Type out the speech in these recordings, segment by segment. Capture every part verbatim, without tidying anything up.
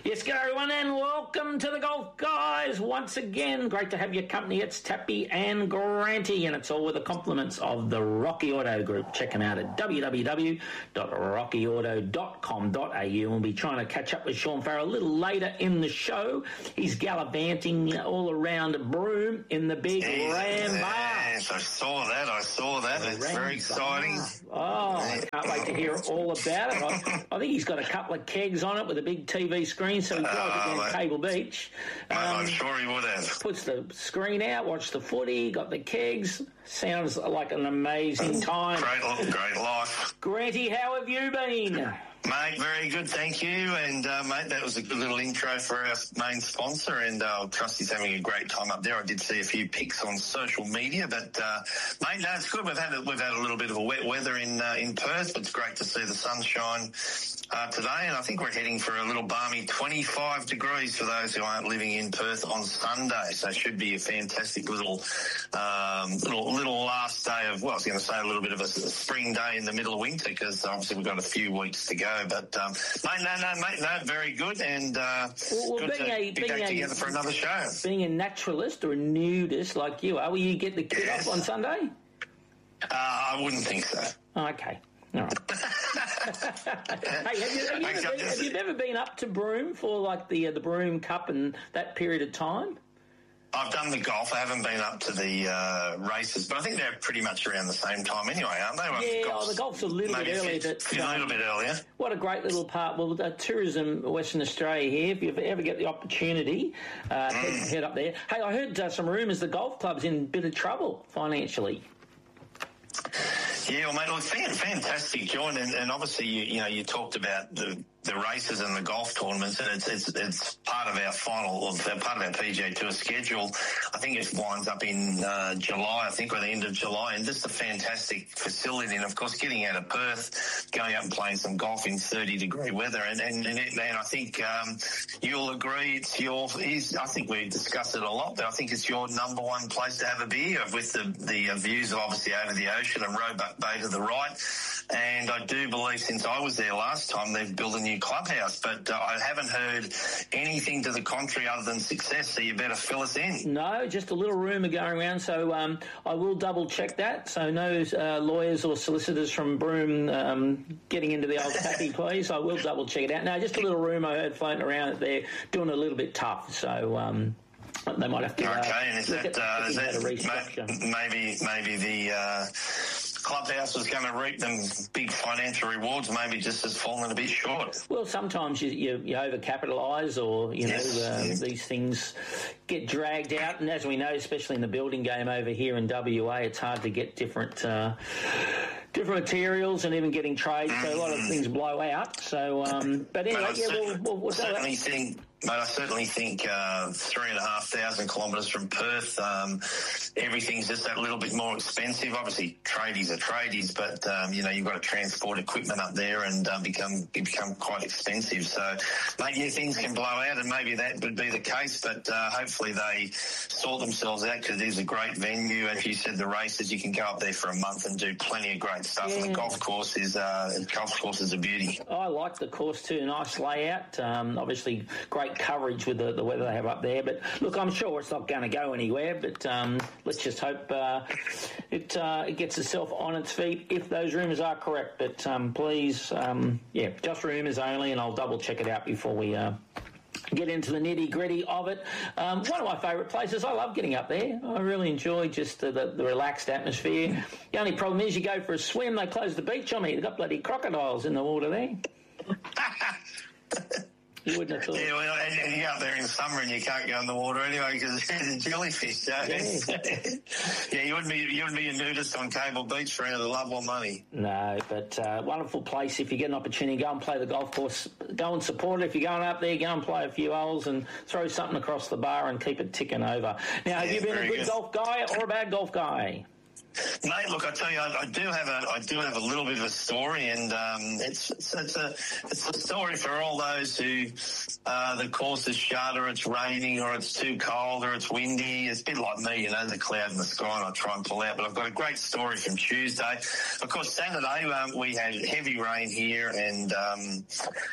Yes, good everyone, and welcome to the Golf Guys once again. Great to have your company. It's Tappy and Granty, and it's all with the compliments of the Rocky Auto Group. Check them out at w w w dot rocky auto dot com dot a u. We'll be trying to catch up with Sean Farrell a little later in the show. He's gallivanting all around Broome in the big yes, Ram Bar. Yes, I saw that. I saw that. The it's Ram very exciting. Bar. Oh, I can't wait to hear all about it. I, I think he's got a couple of kegs on it with a big T V screen, so he drives uh, it down mate, Cable Beach. Um, I'm Um, sure he would have. Puts the screen out, watch the footy, got the kegs. Sounds like an amazing time. Great, great life. Granty, how have you been? Mate, very good, thank you. And, uh, mate, that was a good little intro for our main sponsor, and uh, I trust he's having a great time up there. I did see a few pics on social media, but, uh, mate, no, it's good. We've had a, we've had a little bit of a wet weather in uh, in Perth, but it's great to see the sunshine uh, today, and I think we're heading for a little balmy twenty-five degrees for those who aren't living in Perth on Sunday, so it should be a fantastic little um, little, little last day of, well, I was going to say a little bit of a spring day in the middle of winter, because obviously we've got a few weeks to go. But, um, mate, no, no, mate, no, very good, and uh, well, well, good to a, be back a, together for another show. Being a naturalist or a nudist like you are, will you get the kid Yes. off on Sunday? Uh, I wouldn't think so. Oh, okay. All right. Hey, have you, have, you ever been, have you ever been up to Broome for like the uh, the Broome Cup and that period of time? I've done the golf. I haven't been up to the uh, races, but I think they're pretty much around the same time anyway, aren't they? Well, Yeah, golf's oh, the golf's a little bit earlier. But, a little bit earlier. What a great little part. Well, uh, tourism, Western Australia here, if you ever get the opportunity, uh, mm. head, head up there. Hey, I heard uh, some rumours the golf club's in a bit of trouble financially. Yeah, well, mate, look, fantastic joint, and, and obviously, you, you know, you talked about the, the races and the golf tournaments, and it's it's, it's part of our final, or part of our P G A Tour schedule. I think it winds up in uh, July, I think, or the end of July, and just a fantastic facility. And of course, getting out of Perth, going out and playing some golf in thirty degree weather, and and, and, it, and I think um, you'll agree it's your. Is, I think we discussed it a lot, but I think it's your number one place to have a beer, with the the uh, views of obviously over the ocean and Roebuck Bay to the right. And I do believe since I was there last time, they've built a new clubhouse, but uh, I haven't heard anything to the contrary other than success, so you better fill us in. No, just a little rumour going around, so um, I will double check that. So no uh, lawyers or solicitors from Broome um, getting into the old tappy, please. I will double check it out. No, just a little rumour I heard floating around that they're doing a little bit tough, so um, they might have to uh, okay, and is look that, at, uh, is that restructure. maybe, maybe the uh, clubhouse was going to reap them big financial rewards, maybe just has fallen a bit short. Well, sometimes you, you, you overcapitalise, or, you yes, know, uh, yeah. these things get dragged out. And as we know, especially in the building game over here in W A, it's hard to get different uh, different materials and even getting trade. So a lot of things blow out. So, um, but anyway, but yeah, cer- we'll, we'll, we'll certainly think. But I certainly think uh, three and a half thousand kilometres from Perth, um, everything's just that little bit more expensive. Obviously, tradies are tradies, but um, you know, you've got to transport equipment up there and um, become become quite expensive. So maybe yeah, things can blow out, and maybe that would be the case. But uh, hopefully they sort themselves out, because it is a great venue. And if you said the races, you can go up there for a month and do plenty of great stuff. Yeah. And the golf course is uh, the golf course is a beauty. I like the course too. Nice layout. Um, obviously, great coverage with the, the weather they have up there. But look, I'm sure it's not going to go anywhere. But um, let's just hope uh, it uh, it gets itself on its feet if those rumours are correct. But um, please, um, yeah, just rumours only, and I'll double check it out before we uh, get into the nitty-gritty of it. Um, one of my favourite places. I love getting up there. I really enjoy just the, the, the relaxed atmosphere. The only problem is you go for a swim, they close the beach on me. They've got bloody crocodiles in the water there. You wouldn't have thought. Yeah, well, and, and you're out there in summer and you can't go in the water anyway because there's jellyfish. So Yeah. yeah, you wouldn't be you wouldn't be a nudist on Cable Beach for either love or money. No, but uh, wonderful place. If you get an opportunity, go and play the golf course. Go and support it. If you're going up there, go and play a few holes and throw something across the bar and keep it ticking over. Now, have Yeah, you been a good, good golf guy or a bad golf guy? Mate, look, I tell you, I, I do have a, I do have a little bit of a story, and um, it's, it's, it's a, it's a story for all those who uh, the course is shut or it's raining or it's too cold or it's windy. It's a bit like me, you know, the cloud in the sky, and I try and pull out. But I've got a great story from Tuesday. Of course, Saturday um, we had heavy rain here, and um,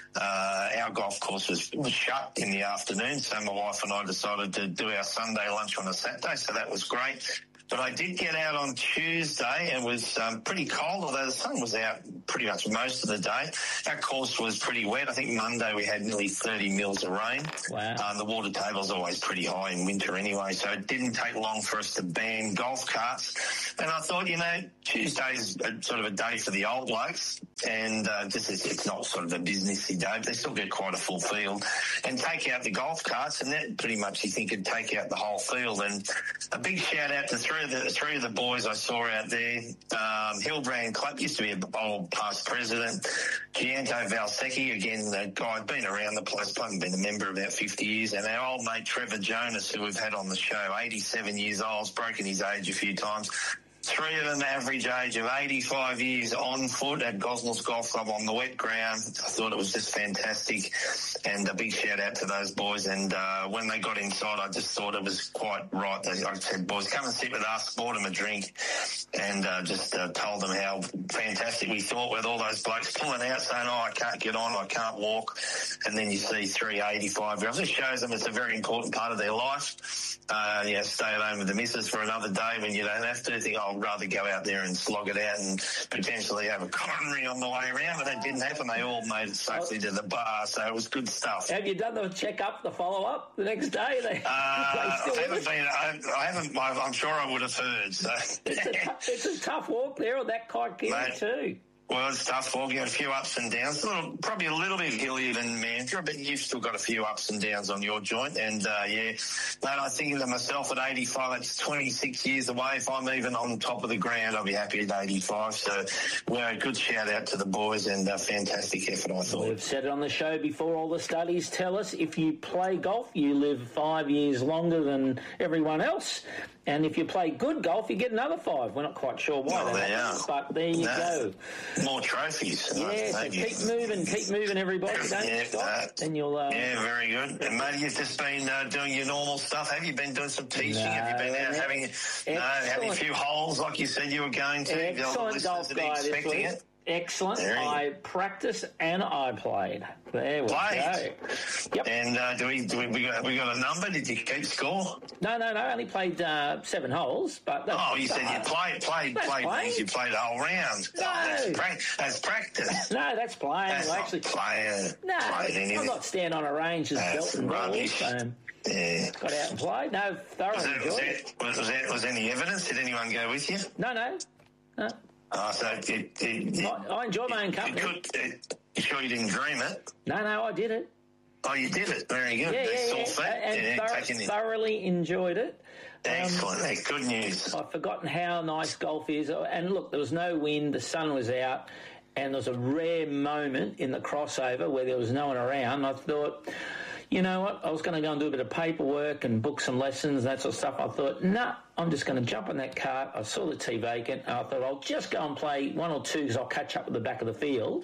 uh, our golf course was, was shut in the afternoon. So my wife and I decided to do our Sunday lunch on a Saturday, so that was great. But I did get out on Tuesday and it was um, pretty cold, although the sun was out pretty much most of the day. Our course was pretty wet. I think Monday we had nearly thirty mils of rain. Wow. Um, the water table's always pretty high in winter anyway, so it didn't take long for us to ban golf carts. And I thought, you know, Tuesday's a, sort of a day for the old blokes, and uh, just it's, it's not sort of a businessy day, but they still get quite a full field. And take out the golf carts, and that pretty much you think could take out the whole field. And a big shout out to three of the three of the boys I saw out there. Um, Hilbrand Club used to be an old past president. Gianto Valsecchi, again, the guy been around the place, probably been a member about fifty years. And our old mate Trevor Jonas, who we've had on the show, eighty-seven years old, broken his age a few times. Three of them average age of eighty-five years on foot at Gosnells Golf Club on the wet ground. I thought it was just fantastic, and a big shout out to those boys. And uh, when they got inside, I just thought it was quite right. They, I said, boys, come and sit with us, bought them a drink, and uh, just uh, told them how fantastic we thought with all those blokes pulling out saying, oh, I can't get on, I can't walk. And then you see three eighty-five-year-olds. It shows them it's a very important part of their life. Uh, yeah, stay at home with the missus for another day when you don't have to. Think, oh, I'd rather go out there and slog it out and potentially have a coronary on the way around, but that didn't happen. They all made it safely to the bar, so it was good stuff. Have you done the check-up, the follow-up the next day? They, uh, I haven't been, I, I haven't, I'm sure I would have heard. So. It's, a t- it's a tough walk there on that Kaikoura too. Well, it's tough walking, a few ups and downs. A little, probably a little bit hillier than Mandurah, but you've still got a few ups and downs on your joint. And, uh, yeah, mate, I think of myself at eighty-five, it's twenty-six years away. If I'm even on top of the ground, I'll be happy at eighty-five. So, well, a good shout out to the boys and a fantastic effort, I thought. We've said it on the show before, all the studies tell us if you play golf, you live five years longer than everyone else. And if you play good golf, you get another five. We're not quite sure why oh, that happens, but there you no. go. More trophies. Yeah, so keep moving, keep moving, everybody. Don't yeah, stop, uh, and you'll... Uh, yeah, very good. And, mate, you've just been uh, doing your normal stuff. Have you been doing some teaching? No, Have you been out having, no, having a few holes like you said you were going to? Excellent golf guy this week. It? Excellent. I practiced and I played. There we played. go. Yep. And uh, do we do we, we got we got a number? Did you keep score? No, no, no. I only played uh, seven holes. But that's oh, you said you played played that's played playing. You played a whole round. No, oh, that's, pra- that's practice. No, that's playing. That's well, not actually, playing. No, playing I'm not standing on a range just belting balls. So yeah. Got out and played. No, thoroughly was enjoyed was there, it. Was, was, there, was there any evidence? Did anyone go with you? No, no, no. Oh, so it, it, it, I, I enjoy my own company. Could, it, you sure you didn't dream it? No, no, I did it. Oh, you did it. Very good. Yeah, yeah, yeah. That. And yeah, thor- thoroughly enjoyed it. Excellent. Um, That's good news. I've forgotten how nice golf is. And look, there was no wind. The sun was out. And there was a rare moment in the crossover where there was no one around. I thought, you know what, I was going to go and do a bit of paperwork and book some lessons and that sort of stuff. I thought, nah, I'm just going to jump on that cart. I saw the tee vacant, and I thought I'll just go and play one or two because I'll catch up with the back of the field.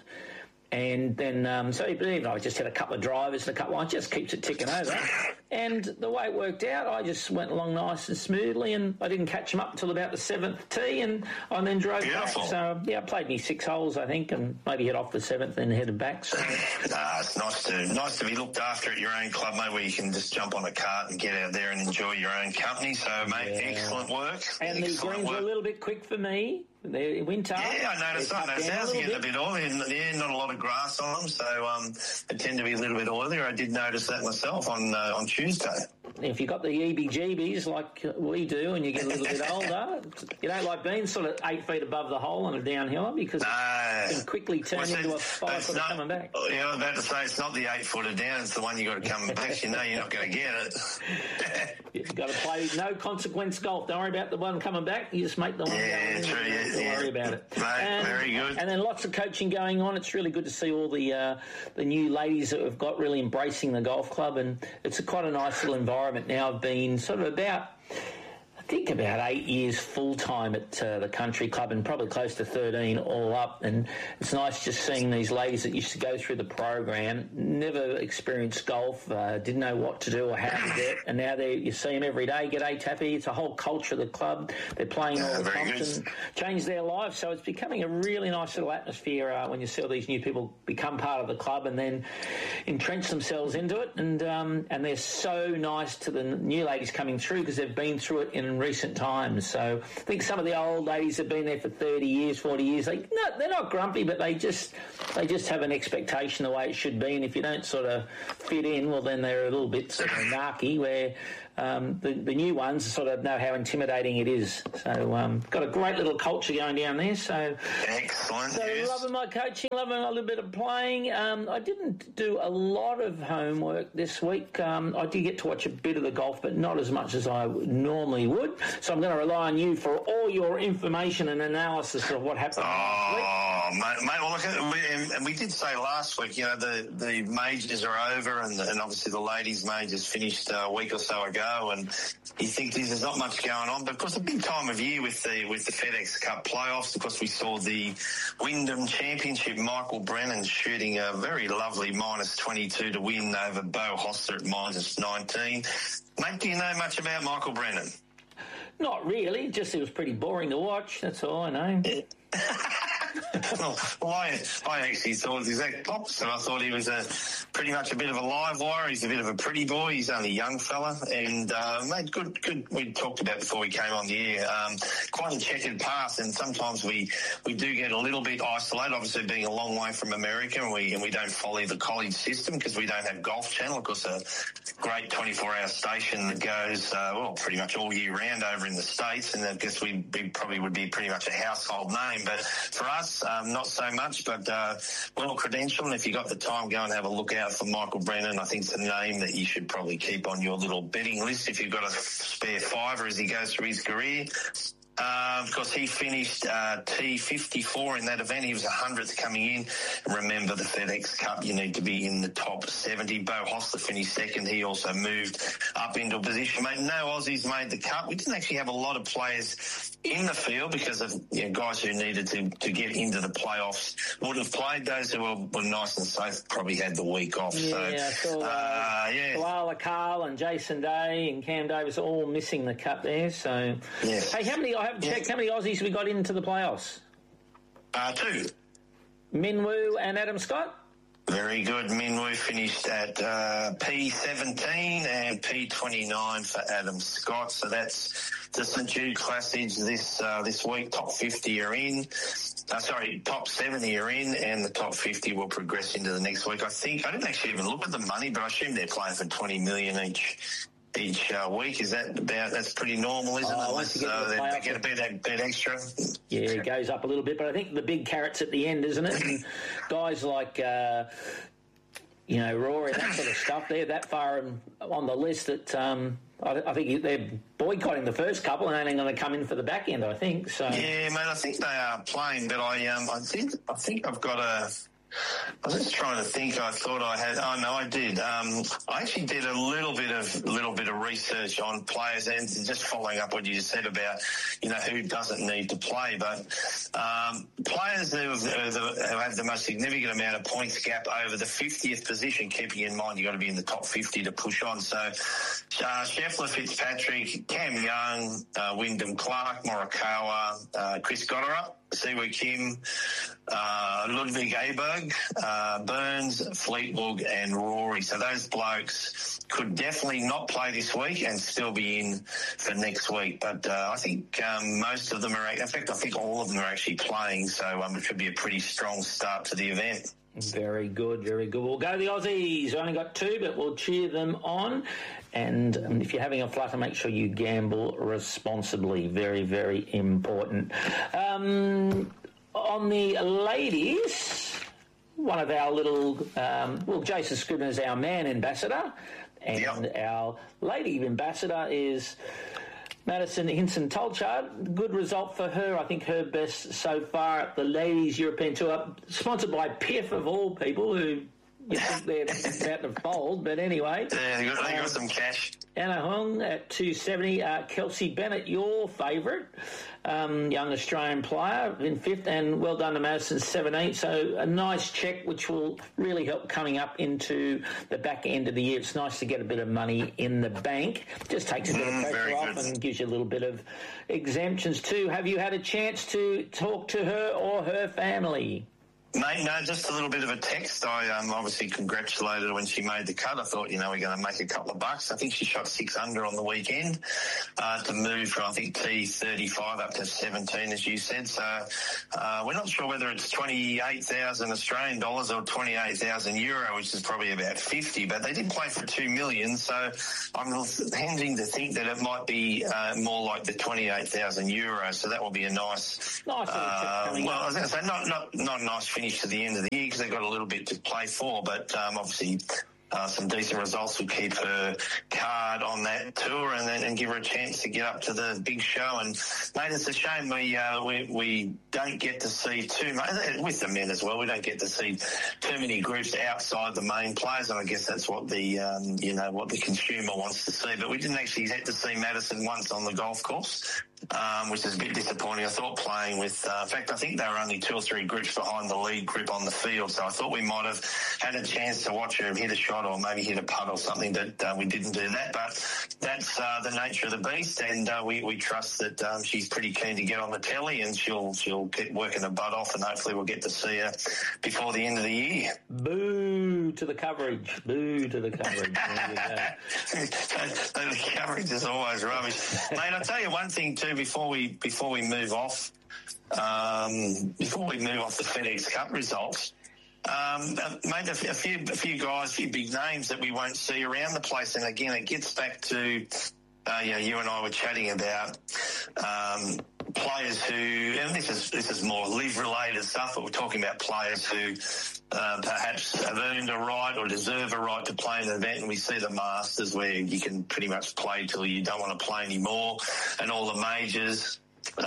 And then, um, so even though I just had a couple of drivers and a couple, it just keeps it ticking over. And the way it worked out, I just went along nice and smoothly, and I didn't catch them up until about the seventh tee, and I then drove Beautiful. back. So, yeah, I played me six holes, I think, and maybe hit off the seventh and headed back. So. Nah, it's nice to nice to be looked after at your own club, mate, where you can just jump on a cart and get out there and enjoy your own company. So, mate, yeah. excellent work. And excellent the greens work. were a little bit quick for me. The winter. Yeah, I noticed. I noticed. Ours are getting a bit oily, and yeah, not a lot of grass on them, so um, they tend to be a little bit oilier. I did notice that myself on uh, on Tuesday. If you've got the E B G Bs like we do, and you get a little bit older, you don't like being sort of eight feet above the hole on a downhiller because no. it can quickly turn well, into a five footer coming back. Yeah, I was about to say it's not the eight footer down; it's the one you got to come back. You know, you're not going to get it. You've got to play no consequence golf. Don't worry about the one coming back. You just make the one yeah, going true, in. Yeah, Don't yeah. worry about it. Right, and, very good. And then lots of coaching going on. It's really good to see all the uh, the new ladies that we've got really embracing the golf club, and it's a quite a nice little environment now. I've been sort of about think about eight years full-time at uh, the country club and probably close to thirteen all up. And it's nice just seeing these ladies that used to go through the program, never experienced golf, uh, didn't know what to do or how to do it, and now they you see them every day. G'day, Tappy. It's a whole culture of the club. They're playing all the comps and change their lives. So it's becoming a really nice little atmosphere uh, when you see all these new people become part of the club and then entrench themselves into it. And um, and they're so nice to the new ladies coming through because they've been through it in recent times. So I think some of the old ladies have been there for thirty years, forty years. They, no, they're not grumpy, but they just they just have an expectation the way it should be. And if you don't sort of fit in, well, then they're a little bit sort of narky, where um, the, the new ones sort of know how intimidating it is. So um, got a great little culture going down there. So excellent. So yes. loving my coaching, loving a little bit of playing. Um, I didn't do a lot of homework this week. Um, I did get to watch a bit of the golf, but not as much as I normally would. So I'm going to rely on you for all your information and analysis of what happened oh, last week. Oh, mate, mate, well, look, we, and we did say last week, you know, the, the majors are over and, and obviously the ladies' majors finished a week or so ago, and you think there's not much going on. But, of course, a big time of year with the with the FedEx Cup playoffs. Of course, we saw the Wyndham Championship, Michael Brennan shooting a very lovely minus twenty-two to win over Bo Hostler at minus nineteen. Mate, do you know much about Michael Brennan? Not really, just it was pretty boring to watch, that's all I know. well, I, I actually thought the exact opposite. I thought he was a pretty much a bit of a live wire. He's a bit of a pretty boy. He's only a young fella, and uh, made good. Good. We talked about before we came on the air. Um, quite a checkered past, and sometimes we, we do get a little bit isolated. Obviously, being a long way from America, and we and we don't follow the college system because we don't have Golf Channel. Of course, a great twenty-four hour station that goes uh, well pretty much all year round over in the States, and I guess we, we probably would be pretty much a household name. But for us, um, not so much. But uh, well credentialed, and if you got the time, go and have a look out for Michael Brennan. I think it's a name that you should probably keep on your little betting list if you've got a spare fiver as he goes through his career. Uh, of course, he finished uh, T fifty-four in that event. He was one hundredth coming in. Remember, the FedEx Cup, you need to be in the top seventy. Bo Hostler finished second. He also moved up into a position. Mate, no Aussies made the Cup. We didn't actually have a lot of players in the field because of you know, guys who needed to, to get into the playoffs would have played. Those who were, were nice and safe probably had the week off. Yeah, so, I saw uh, uh, yeah. Koala Carl and Jason Day and Cam Davis all missing the Cup there. So, yes. Hey, how many? I haven't checked. How many Aussies we got into the playoffs? Uh, two. Minwoo and Adam Scott? Very good. Minwoo finished at uh, P seventeen and P twenty-nine for Adam Scott. So that's the St Jude Classic this uh, this week. Top fifty are in. Uh, sorry, top seventy are in, and the top fifty will progress into the next week. I think I didn't actually even look at the money, but I assume they're playing for twenty million each. Each uh, week, is that about? That's pretty normal, isn't oh, it? Once you get uh, the they get a bit, that bit extra. Yeah, it goes up a little bit, but I think the big carrot's at the end, isn't it? And guys like, uh, you know, Rory, that sort of stuff, they're that far on the list that um, I, I think they're boycotting the first couple and only going to come in for the back end, I think. So yeah, mate, I think they are playing, but I um, I think I think I've got a. I was just trying to think. I thought I had. Oh no, I did. Um, I actually did a little bit of little bit of research on players, and just following up what you just said about, you know, who doesn't need to play. But um, players who have, who have the most significant amount of points gap over the fiftieth position. Keeping in mind you got to be in the top fifty to push on. So uh, Scheffler, Fitzpatrick, Cam Young, uh, Wyndham Clark, Morikawa, uh, Chris Goddard, Siwoo Kim, uh, Ludwig Aberg, uh, Burns, Fleetwood and Rory. So those blokes could definitely not play this week and still be in for next week. But uh, I think um, most of them are, in fact, I think all of them are actually playing. So um, it should be a pretty strong start to the event. Very good, very good. We'll go the Aussies. We've only got two, but we'll cheer them on. And um, if you're having a flutter, make sure you gamble responsibly. Very, very important. Um, on the ladies, one of our little, um, well, Jason Scribner's our man ambassador, and yep. our lady ambassador is Madison Hinson Tolchard. Good result for her. I think her best so far at the Ladies European Tour, sponsored by P I F of all people, who you think they're about to fold, but anyway. Yeah, they got, they got um, some cash. Anna Hong at two seventy. Uh, Kelsey Bennett, your favourite, um, young Australian player in fifth, and well done to Madison seventeenth. So a nice check, which will really help coming up into the back end of the year. It's nice to get a bit of money in the bank. Just takes a bit mm, of pressure off and gives you a little bit of exemptions too. Have you had a chance to talk to her or her family? Mate, no, just a little bit of a text. I um, obviously congratulated her when she made the cut. I thought, you know, we're going to make a couple of bucks. I think she shot six under on the weekend uh, to move from, I think, T thirty-five up to seventeen, as you said. So uh, we're not sure whether it's twenty-eight thousand Australian dollars or twenty-eight thousand euro, which is probably about fifty, but they did play for two million. So I'm tending to think that it might be uh, more like the twenty-eight thousand euro. So that will be a nice, nice uh, well, I was going to say, not, not, not a nice finish to the end of the year because they've got a little bit to play for, but um, obviously uh, some decent results will keep her card on that tour and then and give her a chance to get up to the big show. And mate, it's a shame we uh, we we don't get to see too much with the men as well. We don't get to see too many groups outside the main players, and I guess that's what the um, you know what the consumer wants to see. But we didn't actually get to see Madison once on the golf course. Um, which is a bit disappointing. I thought playing with, uh, in fact, I think they were only two or three groups behind the lead group on the field, so I thought we might have had a chance to watch her hit a shot or maybe hit a putt or something, but uh, we didn't do that. But that's uh, the nature of the beast, and uh, we, we trust that um, she's pretty keen to get on the telly and she'll she'll keep working her butt off, and hopefully we'll get to see her before the end of the year. Boo to the coverage. Boo to the coverage. The coverage is always rubbish. Mate, I'll tell you one thing too, before we before we move off um, before we move off the FedEx Cup results, um, mate, a few a few guys, a few big names that we won't see around the place. And again, it gets back to uh, you know, you and I were chatting about um, players who, and this is this is more live related stuff, but we're talking about players who uh, perhaps have earned a right or deserve a right to play in an event. And we see the Masters where you can pretty much play till you don't want to play anymore, and all the majors,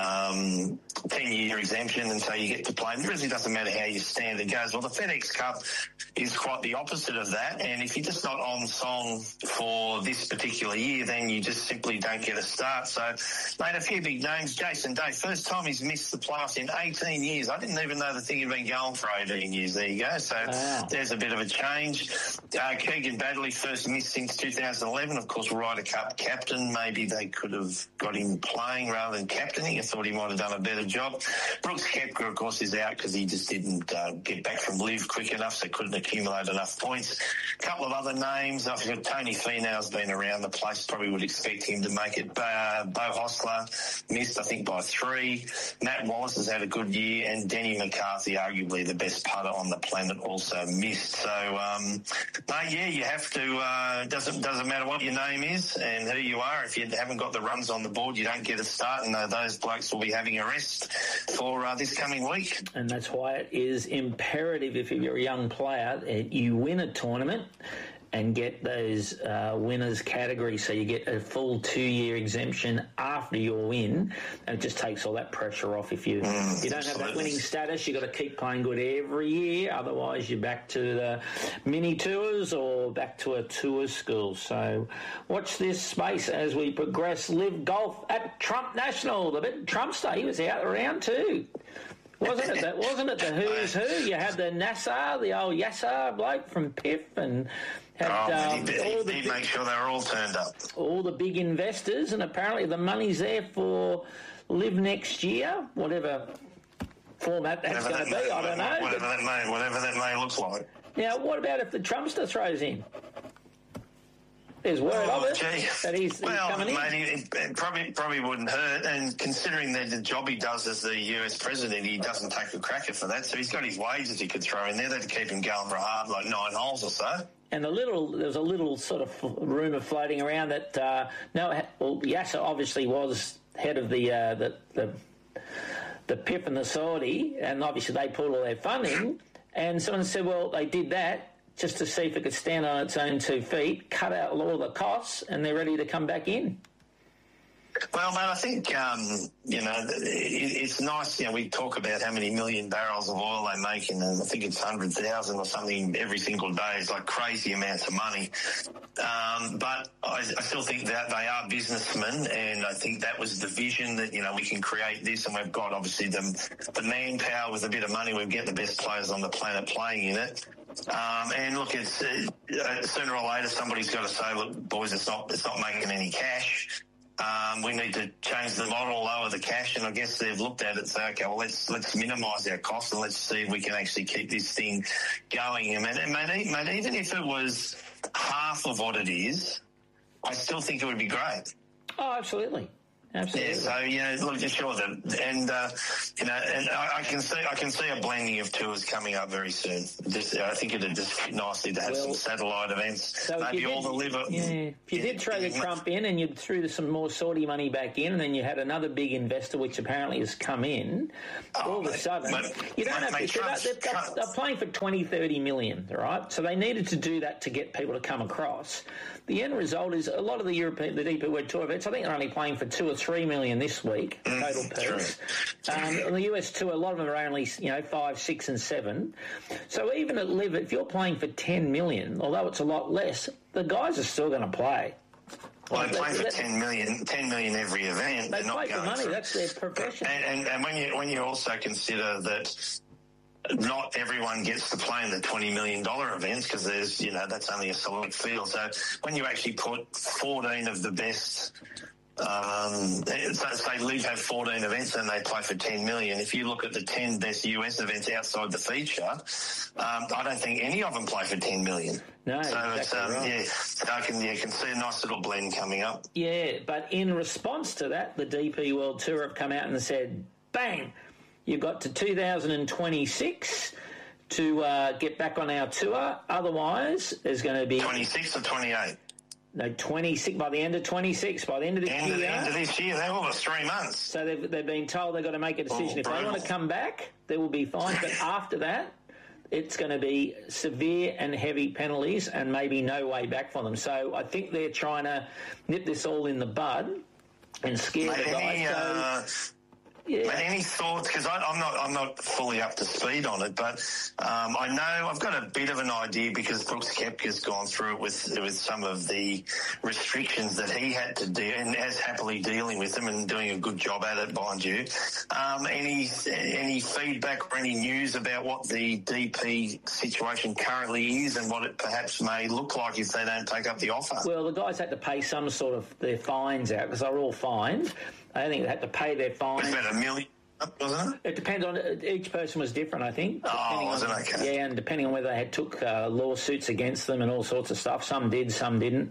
um, ten-year exemption, and so you get to play. It really doesn't matter how your standard goes. Well, the FedEx Cup is quite the opposite of that, and if you're just not on song for this particular year, then you just simply don't get a start. So, mate, a few big names. Jason Day, first time he's missed the playoffs in eighteen years. I didn't even know the thing had been going for eighteen years. There you go. So wow. There's a bit of a change. Uh, Keegan Baddeley, first missed since two thousand eleven. Of course, Ryder Cup captain. Maybe they could have got him playing rather than captaining. I thought he might have done a better job. Brooks Koepka, of course, is out because he just didn't uh, get back from live quick enough, so couldn't accumulate enough points. A couple of other names. I've got Tony Finau's been around the place. Probably would expect him to make it. Uh, Bo Hostler missed, I think, by three. Matt Wallace has had a good year, and Denny McCarthy, arguably the best putter on the planet, also missed. So, um, mate, yeah, you have to. Uh, doesn't doesn't matter what your name is and who you are. If you haven't got the runs on the board, you don't get a start, and uh, those blokes will be having a rest for uh, this coming week. And that's why it is imperative, if you're a young player, you win a tournament and get those uh, winners categories, so you get a full two-year exemption after your win, and it just takes all that pressure off. If you mm, you don't absolutely. have that winning status, you've got to keep playing good every year, otherwise you're back to the mini tours or back to a tour school. So watch this space as we progress. Live Golf at Trump National. The bit Trumpster, he was out around too. Wasn't it? That wasn't it the who's who? You had the Nassar, the old Yasser bloke from P I F, and had oh, um, he, all he, the he'd make sure they were all turned up. All the big investors, and apparently the money's there for Live next year, whatever format that's going to be. I don't know. Whatever that may, whatever that may look like. Now, what about if the Trumpster throws in? There's word oh, of it gee. that he's, well, he's coming mate, in. It, it probably probably wouldn't hurt, and considering that the job he does as the U S president, he doesn't take a cracker for that. So he's got his wages he could throw in there. That'd keep him going for a hard, like nine holes or so. And the little, there was a little sort of rumour floating around that uh, no, well, Yasser obviously was head of the uh, the, the the P I F and the Saudi, and obviously they put all their funding. And someone said, well, they did that just to see if it could stand on its own two feet, cut out all the costs, and they're ready to come back in. Well, mate, I think, um, you know, it, it's nice, you know, we talk about how many million barrels of oil they make, and I think it's one hundred thousand or something every single day. It's like crazy amounts of money. Um, but I, I still think that they are businessmen, and I think that was the vision that, you know, we can create this, and we've got, obviously, the, the manpower with a bit of money. We get the best players on the planet playing in it. Um, and look, it's uh, sooner or later somebody's got to say, look, boys, it's not it's not making any cash. Um, we need to change the model, lower the cash, and I guess they've looked at it and say, okay, well, let's let's minimise our costs and let's see if we can actually keep this thing going. And, and mate, mate, even if it was half of what it is, I still think it would be great. Oh, absolutely. Absolutely. Yeah, so you know, look, sure, the, and uh, you know, and I, I can see, I can see a blending of tours coming up very soon. Just, I think it'd just fit nicely to have well, some satellite events. So maybe all did, the liver. Yeah, if you yeah, did throw the Trump in and you threw some more Saudi money back in, and then you had another big investor, which apparently has come in, oh, all of a sudden, mate, you don't mate, have. Mate, Trump's, they're, they're, they're playing for twenty, thirty million, right? So they needed to do that to get people to come across. The end result is a lot of the European, the D P World Tour events, I think they're only playing for two or three million this week, total purse. Um, in the U S Tour, a lot of them are only, you know, five, six and seven. So even at Liv, if you're playing for ten million, although it's a lot less, the guys are still going to play. Well, they play for ten million, ten million every event. They They're play not going for money. For, that's their profession. And, and, and when you when you also consider that not everyone gets to play in the twenty million dollars events, because there's, you know, that's only a select field. So when you actually put fourteen of the best, um, so say Liv have fourteen events and they play for ten million. If you look at the ten best U S events outside the feature, um, I don't think any of them play for ten million. No, so exactly it's, um, right. yeah, so I can, yeah, can see a nice little blend coming up. Yeah, but in response to that, the D P World Tour have come out and said, bang, you've got to two thousand twenty-six to uh, get back on our tour. Otherwise, there's going to be... twenty-six or twenty-eight? No, twenty-six, by the end of twenty-six, by the end of this end year. Of the end of this year, they've got three months. So they've, they've been told they've got to make a decision. Oh, if they want to come back, they will be fine. But after that, it's going to be severe and heavy penalties and maybe no way back for them. So I think they're trying to nip this all in the bud and scare Mate, the guys. any, uh, so, yeah. Mate, any thoughts? Because I'm not, I'm not fully up to speed on it, but um, I know I've got a bit of an idea because Brooks Koepka's gone through it with with some of the restrictions that he had to do, and is happily dealing with them and doing a good job at it, mind you. Um, any any feedback or any news about what the D P situation currently is and what it perhaps may look like if they don't take up the offer? Well, the guys had to pay some sort of their fines out because they're all fined. I think they had to pay their fines. It's about a million, wasn't it? It depends on, each person was different, I think. Oh, was it? Okay. Yeah, and depending on whether they had took uh, lawsuits against them and all sorts of stuff. Some did, some didn't.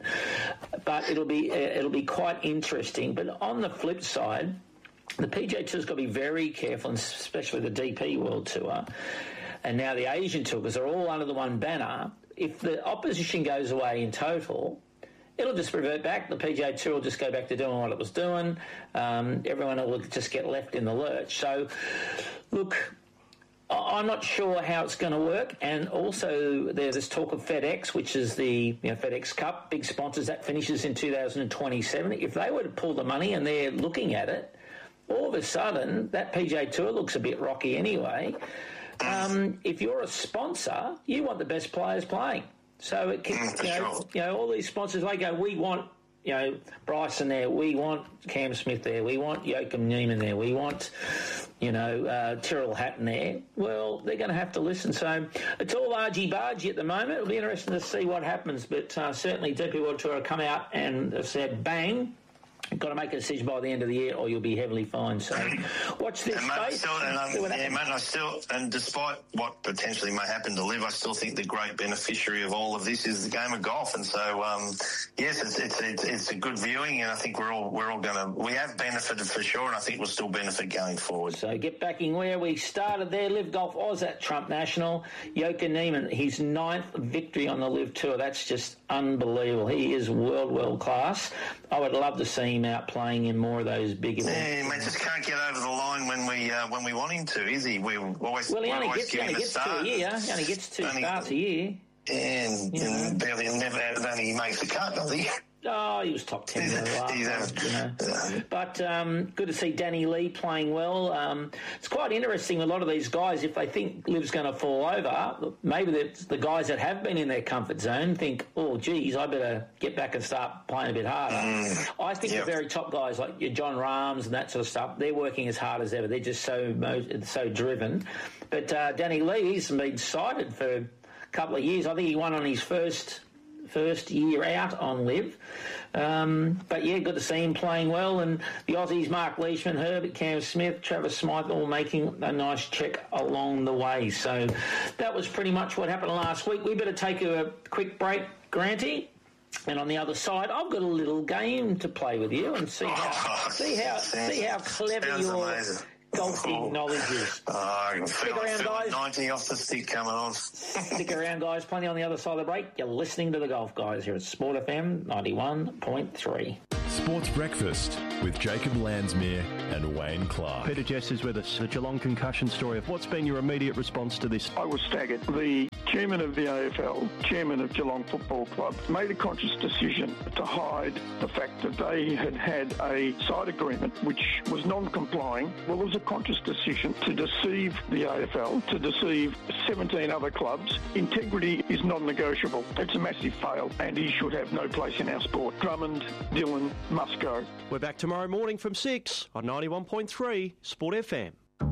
But it'll be it'll be quite interesting. But on the flip side, the P G A Tour's got to be very careful, and especially the D P World Tour, and now the Asian Tour, because they're all under the one banner. If the opposition goes away in total, it'll just revert back. The P G A Tour will just go back to doing what it was doing. Um, everyone will just get left in the lurch. So, look, I'm not sure how it's going to work. And also there's this talk of FedEx, which is the you know, FedEx Cup, big sponsors, that finishes in two thousand twenty-seven. If they were to pull the money and they're looking at it, all of a sudden that P G A Tour looks a bit rocky anyway. Um, if you're a sponsor, you want the best players playing. So it can, mm, you, know, sure. you know, all these sponsors, they go, we want, you know, Bryson there, we want Cam Smith there, we want Joachim Neiman there, we want, you know, uh, Tyrrell Hatton there. Well, they're going to have to listen. So it's all argy-bargy at the moment. It'll be interesting to see what happens, but uh, certainly D P World Tour have come out and have said, bang, you've got to make a decision by the end of the year or you'll be heavily fined. So watch this and mate, space. Still, and, um, yeah, mate, I still, and despite what potentially may happen to Liv, I still think the great beneficiary of all of this is the game of golf. And so, um, yes, it's, it's it's it's a good viewing, and I think we're all we're all going to we have benefited for sure, and I think we'll still benefit going forward. So get backing where we started there. Liv Golf Oz at Trump National. Joachim Neiman, his ninth victory on the Liv Tour. That's just unbelievable. He is world world class. I would love to see him out playing in more of those big events. Yeah, mate, just can't get over the line when we uh, when we want him to, is he? We always well, he only always gets, give he only him a gets start. two a year. He only gets two only, starts a year. And, you know. and barely never only he makes the cut, does he? Oh, he was top ten. last night, you know. But um, good to see Danny Lee playing well. Um, it's quite interesting. A lot of these guys, if they think Liv's going to fall over, maybe the, the guys that have been in their comfort zone think, oh, geez, I better get back and start playing a bit harder. Mm, I think yep. the very top guys like your John Rahms and that sort of stuff, they're working as hard as ever. They're just so so driven. But uh, Danny Lee, he's been cited for a couple of years. I think he won on his first first year out on Liv. Um, but, yeah, good to see him playing well. And the Aussies, Mark Leishman, Herbert, Cam Smith, Travis Smythe, all making a nice check along the way. So that was pretty much what happened last week. We better take a quick break, Granty. And on the other side, I've got a little game to play with you and see how, oh, see how, see how clever your amazing. golfing knowledge is. Oh, I can feel, Stick around, guys. ninety off the stick coming on. Stick around, guys. Plenty on the other side of the break. You're listening to the Golf Guys here at Sport F M ninety-one point three. Sports Breakfast with Jacob Landsmere and Wayne Clark. Peter Jess is with us. The Geelong concussion story. What's been your immediate response to this? I was staggered. The chairman of the A F L, chairman of Geelong Football Club, made a conscious decision to hide the fact that they had had a side agreement which was non-complying. Well, it was a conscious decision to deceive the A F L, to deceive seventeen other clubs. Integrity is non-negotiable. It's a massive fail, and he should have no place in our sport. Drummond, Dillon, must go. We're back tomorrow morning from six on ninety-one point three Sport F M.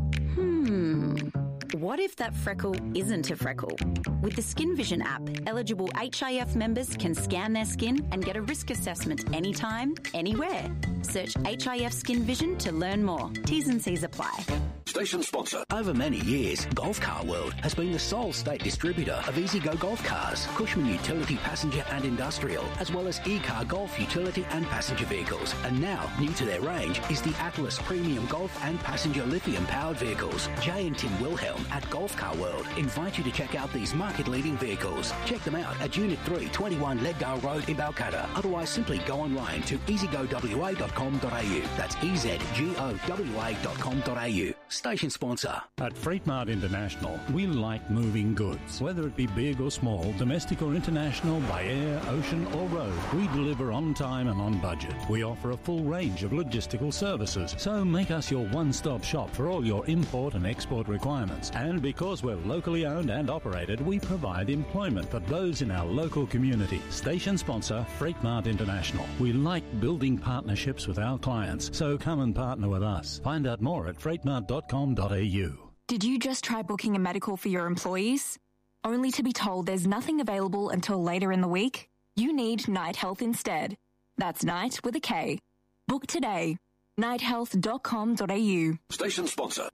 Hmm. What if that freckle isn't a freckle? With the Skin Vision app, eligible H I F members can scan their skin and get a risk assessment anytime, anywhere. Search H I F Skin Vision to learn more. T's and C's apply. Station sponsor. Over many years, Golf Car World has been the sole state distributor of EasyGo golf cars, Cushman Utility Passenger and Industrial, as well as E-Car Golf Utility and Passenger Vehicles. And now, new to their range is the Atlas Premium Golf and Passenger Lithium-powered vehicles. Jay and Tim Wilhelm at Golf Car World invite you to check out these market-leading vehicles. Check them out at Unit three, twenty-one Leadgale Road in Balcatta. Otherwise, simply go online to easy go w a dot com dot a u. That's e z g o w a dot com dot a u. Station sponsor. At Freight Mart International, we like moving goods. Whether it be big or small, domestic or international, by air, ocean or road, we deliver on time and on budget. We offer a full range of logistical services, so make us your one-stop shop for all your import and export requirements. And because we're locally owned and operated, we provide employment for those in our local community. Station sponsor, Freight Mart International. We like building partnerships with our clients, so come and partner with us. Find out more at freight mart dot com dot a u. Did you just try booking a medical for your employees, only to be told there's nothing available until later in the week? You need Night Health instead. That's Night with a K. Book today. night health dot com dot a u. Station sponsor.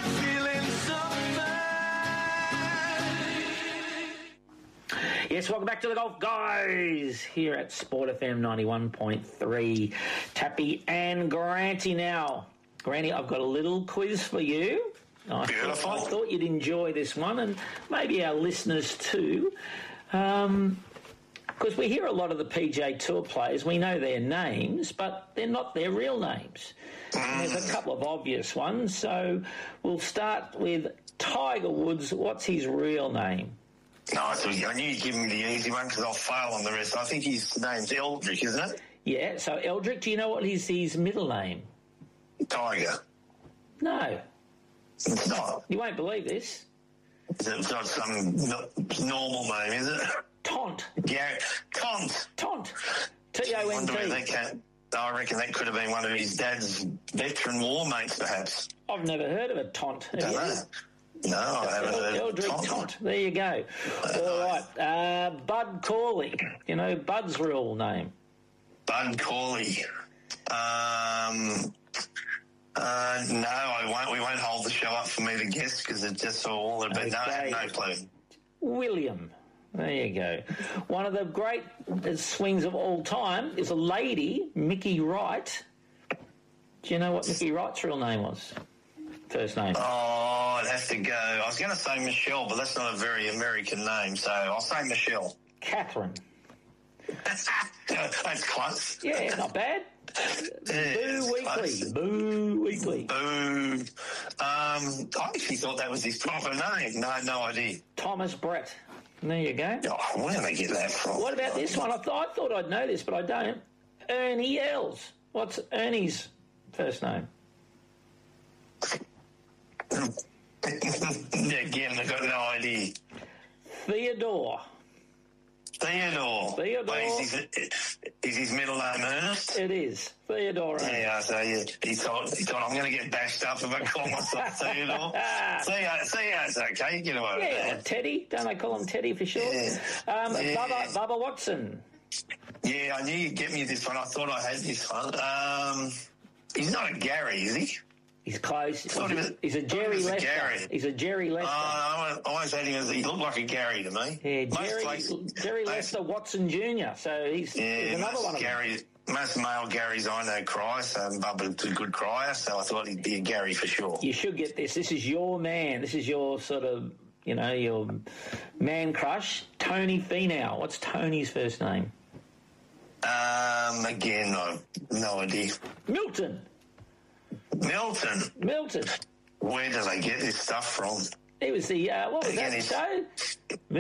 Yes, welcome back to the Golf Guys here at Sport F M ninety-one point three. Tappy and Granty now. Granny, I've got a little quiz for you. I Beautiful. Thought, I thought you'd enjoy this one, and maybe our listeners too. Um, because we hear a lot of the P G A Tour players, we know their names, but they're not their real names. And there's a couple of obvious ones, so we'll start with Tiger Woods. What's his real name? No, I knew you'd give me the easy one because I'll fail on the rest. I think his name's Eldrick, isn't it? Yeah, so Eldrick, do you know what is his middle name? Tiger. No. It's not. You won't believe this. It's not some normal name, is it? Tont. Yeah, Tont. Tont. T O N T. I reckon that could have been one of his dad's veteran war mates, perhaps. I've never heard of a Tont. Don't know. No, I haven't heard of Eldrick Tont. Tont. There you go. All right. Uh, Bud Corley. You know Bud's real name? Bud Corley. Um... Uh, no, I won't. We won't hold the show up for me to guess because it's just all. But okay. No, I have no clue. William. There you go. One of the great swings of all time is a lady, Mickey Wright. Do you know what Mickey Wright's real name was? First name. Oh, I'd have to go. I was going to say Michelle, but that's not a very American name, so I'll say Michelle. Catherine. That's close. Yeah, not bad. Yeah, Boo Weekly. Close. Boo Weekly. Boo. Um, I actually thought that was his proper name. No, no idea. Thomas Brett. There you go. Oh, where did they get that from? What about this one? I, th- I thought I'd know this, but I don't. Ernie Els. What's Ernie's first name? Again, I've got no idea. Theodore. Theodore. Theodore. Wait, is, his, is his middle name Ernest? It is. Theodore. Yeah, so yeah, he thought, he thought I'm going to get bashed up if I call myself Theodore. Theo, Theo's okay, get away with Yeah, that. Teddy. Don't they call him Teddy for short? Yeah. Um, Yeah. Bubba, Bubba Watson. Yeah, I knew you'd get me this one. I thought I had this one. Um, he's not a Gary, is he? He's close. Thought he was- He's a thought Jerry he was a Lester. Gary. He's a Jerry Lester. Uh, I always had him as, he looked like a Gary to me. yeah, Most Jerry, places- Jerry most- Lester Watson Junior So he's, Yeah, he's another most one of them. Gary, most male Garys I know cry, so Bubba's a good crier, so I thought he'd be a Gary for sure. You should get this. This is your man. This is your sort of, you know, your man crush. Tony Finau. What's Tony's first name? Um, again, no, no idea. Milton. Milton. Milton. Where do they get this stuff from? It was the, uh, what was Again, that it's- show?